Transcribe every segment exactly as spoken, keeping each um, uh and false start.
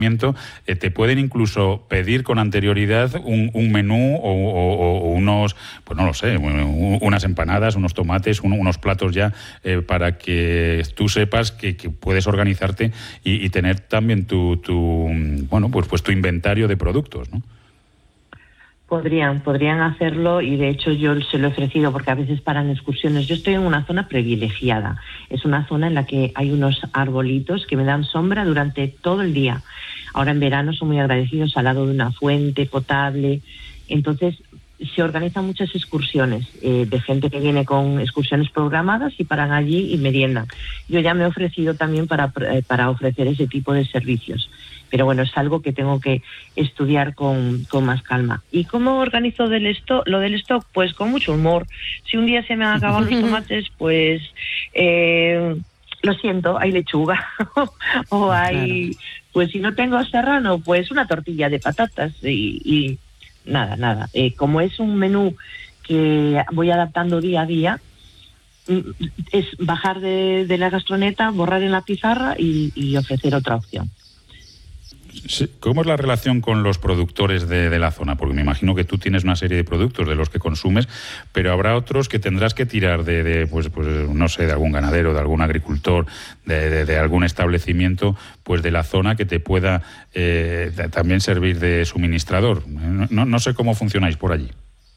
Eh, te pueden incluso pedir con anterioridad un, un menú o, o, o unos, pues no lo sé, unas empanadas, unos tomates, un, unos platos ya eh, para que tú sepas que, que puedes organizarte y, y tener también tu, tu bueno pues pues tu inventario de productos, ¿no? Podrían, podrían hacerlo y de hecho yo se lo he ofrecido porque a veces paran excursiones. Yo estoy en una zona privilegiada. Es una zona en la que hay unos arbolitos que me dan sombra durante todo el día. Ahora en verano son muy agradecidos al lado de una fuente potable. Entonces se organizan muchas excursiones eh, de gente que viene con excursiones programadas y paran allí y meriendan. Yo ya me he ofrecido también para, eh, para ofrecer ese tipo de servicios. Pero bueno, es algo que tengo que estudiar con, con más calma. ¿Y cómo organizo del stock, lo del stock? Pues con mucho humor. Si un día se me han acabado los tomates, pues eh, lo siento, hay lechuga. O hay, claro. Pues si no tengo serrano, pues una tortilla de patatas y, y nada, nada. Eh, como es un menú que voy adaptando día a día, es bajar de, de la gastroneta, borrar en la pizarra y, y ofrecer otra opción. ¿Cómo es la relación con los productores de, de la zona? Porque me imagino que tú tienes una serie de productos de los que consumes, pero habrá otros que tendrás que tirar de, de pues, pues no sé, de algún ganadero, de algún agricultor, de, de, de algún establecimiento, pues de la zona que te pueda eh, también servir de suministrador. No, no sé cómo funcionáis por allí.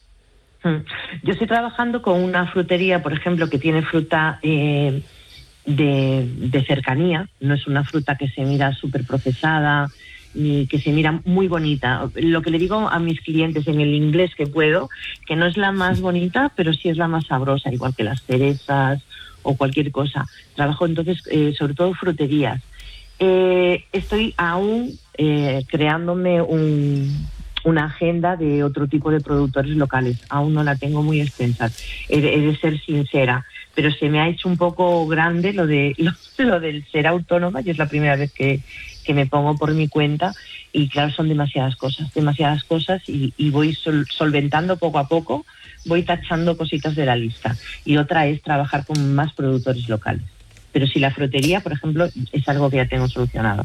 Yo estoy trabajando con una frutería, por ejemplo, que tiene fruta eh, de, de cercanía. No es una fruta que se mira súper procesada, ni que se mira muy bonita. Lo que le digo a mis clientes en el inglés que puedo, que no es la más bonita, pero sí es la más sabrosa, igual que las cerezas o cualquier cosa. Trabajo entonces eh, sobre todo fruterías. Eh, estoy aún eh, creándome un, una agenda de otro tipo de productores locales. Aún no la tengo muy extensa, he de, he de ser sincera, pero se me ha hecho un poco grande lo de lo, lo del ser autónoma. Yo es la primera vez que que me pongo por mi cuenta y claro, son demasiadas cosas, demasiadas cosas y, y voy sol, solventando poco a poco, voy tachando cositas de la lista. Y otra es trabajar con más productores locales. Pero si la frutería, por ejemplo, es algo que ya tengo solucionado.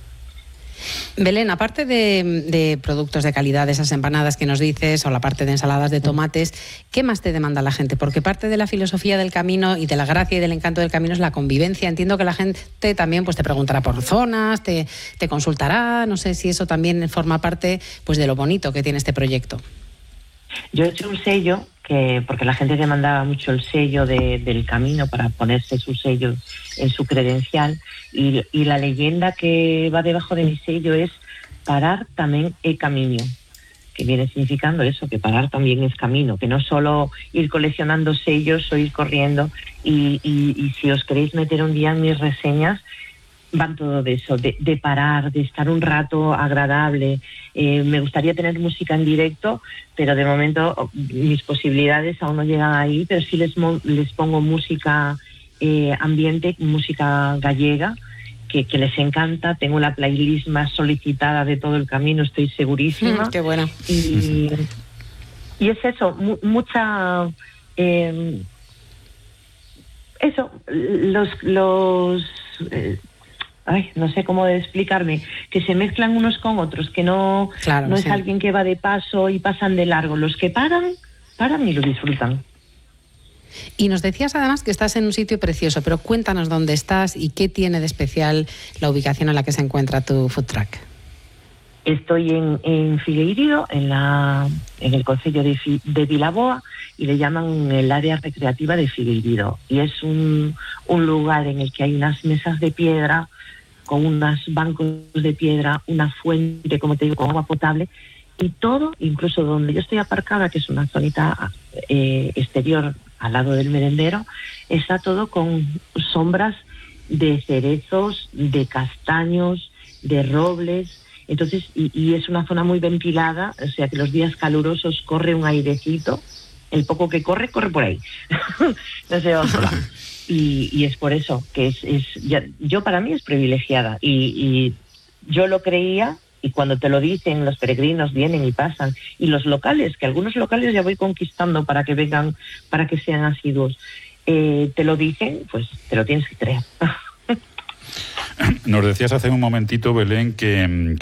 Belén, aparte de, de productos de calidad, de esas empanadas que nos dices, o la parte de ensaladas de tomates, ¿qué más te demanda la gente? Porque parte de la filosofía del camino y de la gracia y del encanto del camino es la convivencia. Entiendo que la gente también pues te preguntará por zonas, te, te consultará, no sé si eso también forma parte pues de lo bonito que tiene este proyecto. Yo he hecho un sello, que porque la gente demandaba mucho el sello de, del camino para ponerse su sello en su credencial, y, y la leyenda que va debajo de mi sello es parar también é camino, que viene significando eso, que parar también es camino, que no solo ir coleccionando sellos o ir corriendo, y, y, y si os queréis meter un día en mis reseñas, van todo de eso, de, de parar, de estar un rato agradable. Eh, me gustaría tener música en directo, pero de momento mis posibilidades aún no llegan ahí, pero sí les, les pongo música eh, ambiente, música gallega, que, que les encanta. Tengo la playlist más solicitada de todo el camino, estoy segurísima. Mm, qué bueno. Y, y es eso, mu- mucha... Eh, eso, los... los eh, Ay, no sé cómo explicarme, que se mezclan unos con otros, que no, claro, no sí. es alguien que va de paso y pasan de largo. Los que paran, paran y lo disfrutan. Y nos decías además que estás en un sitio precioso, pero cuéntanos dónde estás y qué tiene de especial la ubicación en la que se encuentra tu food truck. Estoy en, en Figueiredo, en, la, en el concello de, de Vilaboa, y le llaman el área recreativa de Figueiredo. Y es un, un lugar en el que hay unas mesas de piedra, con unos bancos de piedra, una fuente, como te digo, con agua potable, y todo, incluso donde yo estoy aparcada, que es una zonita eh, exterior al lado del merendero, está todo con sombras de cerezos, de castaños, de robles. Entonces, y, y es una zona muy ventilada, o sea que los días calurosos corre un airecito, el poco que corre, corre por ahí. No sé, otra. Y, y es por eso que es, es ya, yo para mí es privilegiada y, y yo lo creía, y cuando te lo dicen los peregrinos vienen y pasan, y los locales, que algunos locales ya voy conquistando para que vengan, para que sean asiduos, eh, te lo dicen, pues te lo tienes que creer. Nos decías hace un momentito, Belén, que,